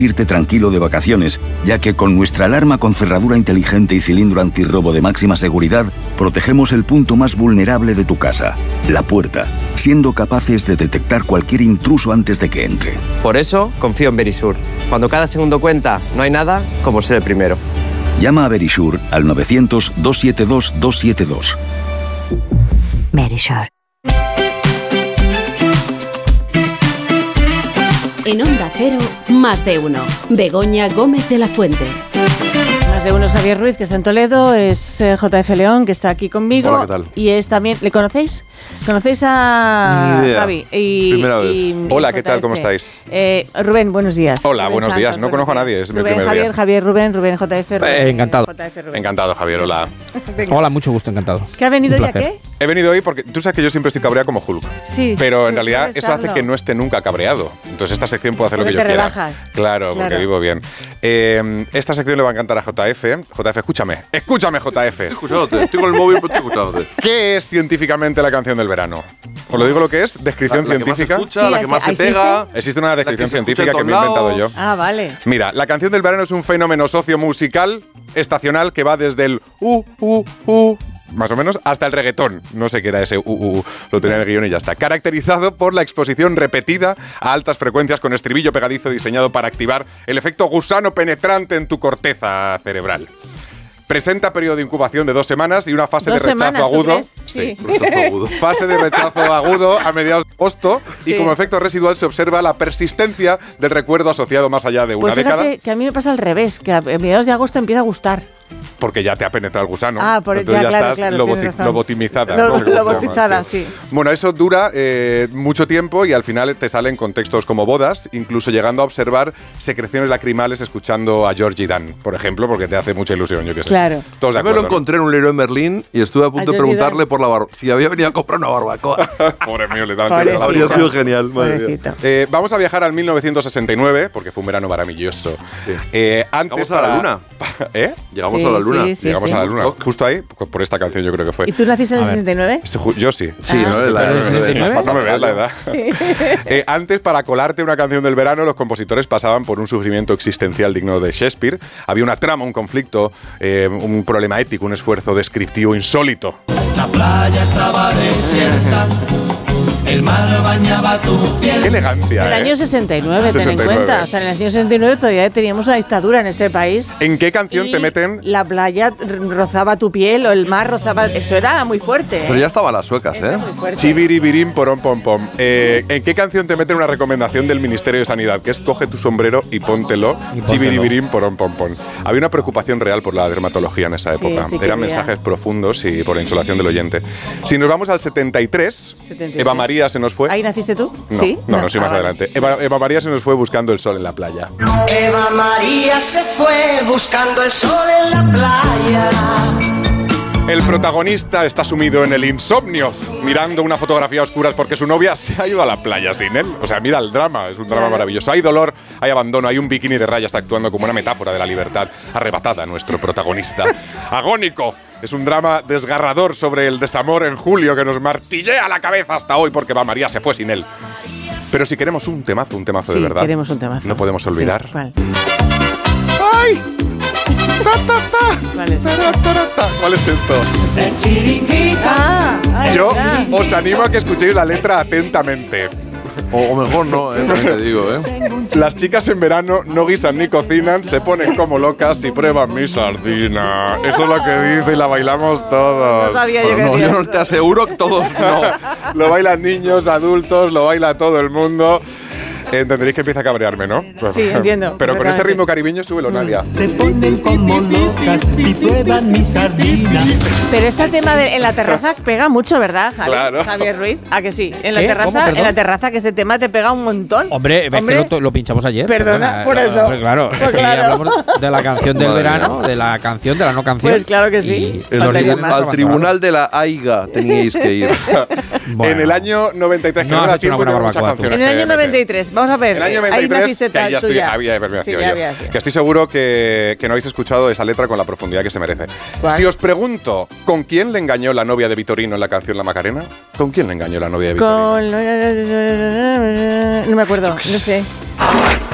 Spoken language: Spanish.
irte tranquilo de vacaciones, ya que con nuestra alarma con cerradura inteligente y cilindro antirrobo de máxima seguridad, protegemos el punto más vulnerable de tu casa, la puerta, siendo capaces de detectar cualquier intruso antes de que entre. Por eso, confío en Verisur. Cuando cada segundo cuenta, no hay nada como ser el primero. Llama a Verisur al 900-272-272. Verisur. En Onda Cero, Más de Uno. Begoña Gómez de la Fuente. Más de uno es Javier Ruiz, que está en Toledo, es JF León, que está aquí conmigo. Hola, ¿qué tal? Y es también... ¿Le conocéis? ¿Conocéis a Javi? Primera vez. Hola, ¿qué tal? ¿Cómo estáis? Rubén, buenos días. Hola, Rubén buenos Santos, días. No conozco a nadie, es mi Rubén, primer Javier, día. Javier, Rubén, JF, Rubén. Encantado. JF, Rubén. Encantado, Javier, hola. Venga. Hola, mucho gusto, encantado. ¿Qué ha venido Un ya placer. qué? He venido hoy porque tú sabes que yo siempre estoy cabreado como Hulk. Sí. Pero en sí, realidad suele eso hace estarlo. que no esté nunca cabreado. Entonces esta sección puedo hacer lo que Porque yo te quiera. relajas. Claro, porque vivo bien. Esta sección le va a encantar a JF. JF, escúchame. Escúchame, JF. Escuchándote, estoy con el móvil, pero estoy escuchándote. ¿Qué es científicamente la canción del verano? Os lo digo lo que es, descripción La que más se científica. escucha, la que más se ¿existe? pega. Existe una descripción se escucha científica en que me he todos inventado yo. lados. Ah, vale. Mira, la canción del verano es un fenómeno sociomusical estacional que va desde el más o menos, hasta el reggaetón. No sé qué era ese lo tenía en el guión y ya está. Caracterizado por la exposición repetida a altas frecuencias con estribillo pegadizo diseñado para activar el efecto gusano penetrante en tu corteza cerebral. Presenta periodo de incubación de 2 semanas y una fase de rechazo agudo. Sí. Fase de rechazo agudo a mediados de agosto Sí. y como efecto residual se observa la persistencia del recuerdo asociado más allá de una Pues fíjate década, que a mí me pasa al revés, que a mediados de agosto empieza a gustar. porque ya te ha penetrado el gusano. Por Entonces ya, estás claro, tienes razón. lobotomizada. Lo- no sé cómo se llama, lobotizada, sí. Bueno, eso dura mucho tiempo y al final te salen contextos como bodas, incluso llegando a observar secreciones lacrimales escuchando a Georgie Dan, por ejemplo, porque te hace mucha ilusión, yo qué sé. Claro. Todos de Yo me acuerdo, lo ¿no? encontré en un Leroy Merlin y estuve a punto de Georgie preguntarle por si había venido a comprar una barbacoa. Pobre mío, le Pobrecito. Habría sido genial, madre mía. Pobrecito. Vamos a viajar al 1969, porque fue un verano maravilloso. Sí. Antes Llegamos a la luna. ¿Eh? Llegamos Sí, a la luna. sí, sí. Llegamos a la luna. Justo ahí, por esta canción yo creo que fue. ¿Y tú naciste en el 69? Yo sí. Sí, Ah, ¿no? sí, La- pero la- el 69. No me veas la edad. Antes, para colarte una canción del verano, los compositores pasaban por un sufrimiento existencial digno de Shakespeare. Había una trama, un conflicto, un problema ético, un esfuerzo descriptivo insólito. La playa estaba desierta, el mar bañaba tu piel. ¡Qué elegancia! El año 69, ten en 69. cuenta. O sea, en el año 69 todavía teníamos una dictadura en este país. ¿En qué canción Y te meten? la playa rozaba tu piel o el mar rozaba... Eso era muy fuerte. Pero ya estaban las suecas, Eso ¿eh? es muy fuerte. Chibiribirim porom pom pom. ¿En qué canción te meten una recomendación del Ministerio de Sanidad? Que es coge tu sombrero y póntelo. Chibiribirim porom pom pom. Había una preocupación real por la dermatología en esa Sí, época. sí que Eran había. mensajes profundos y por la insolación del oyente. Si nos vamos al 73, 73. Eva María se nos fue. ¿Ahí naciste tú? No, ¿Sí? no, sí, más vale. adelante. Eva María se nos fue buscando el sol en la playa. Eva María se fue buscando el sol en la playa. El protagonista está sumido en el insomnio, mirando una fotografía a oscuras porque su novia se ha ido a la playa sin él. O sea, mira el drama, es un drama Claro. maravilloso. Hay dolor, hay abandono, hay un bikini de rayas actuando como una metáfora de la libertad arrebatada a nuestro protagonista. Agónico. Es un drama desgarrador sobre el desamor en julio que nos martillea la cabeza hasta hoy porque Eva María se fue sin él. Pero si queremos un temazo Sí, de verdad, queremos un temazo. no podemos olvidar. Sí, ¿cuál? ¡Ay! ¡Ta, ta, ta! ¿Cuál es? ¡Ta, ta, ta, ta! ¿Cuál es esto? El chiringuita. Ay, Yo ya. os animo a que escuchéis la letra atentamente. O mejor no, también te digo, ¿eh? Las chicas en verano no guisan ni cocinan, se ponen como locas y prueban mi sardina. Eso es lo que dice y la bailamos No todos. sabía yo que Bueno, no, decías yo no eso. te aseguro que todos no. Lo bailan niños, adultos, lo baila todo el mundo. Entenderéis que empieza a cabrearme, ¿no? Sí, entiendo, Pero con este perfectamente. ritmo caribeño, súbelo, Nadia. Se ponen como locas si prueban mi sardina. Pero este tema en la terraza pega mucho, ¿verdad, Javi? Claro. Javier Ruiz? ¿A que sí? En la ¿Qué? terraza, ¿Cómo? ¿Perdón? en la terraza que este tema te pega un montón. Hombre, ves que lo pinchamos ayer. Perdona, por eso. Pues claro, Pues es que claro. hablamos de la canción del Madre verano, mía. de la canción, de la no canción. Pues claro que sí. Y los Faltaría niveles más. Al tribunal de la AIGA teníais que ir. Bueno. En el año 93, que No no, has da hecho una tiempo de buena muchas barbacoa, tú. canciones. En el que año meter. 93, vamos a ver. En el año ahí 93, naciste que ya tú estoy, ya. había Sí, yo. ya había, sí. Que estoy seguro que no habéis escuchado esa letra con la profundidad que se merece. ¿Cuál? Si os pregunto, ¿con quién le engañó la novia de Vitorino en la canción La Macarena? ¿Con quién le engañó la novia de Vitorino? Con... No me acuerdo, no sé.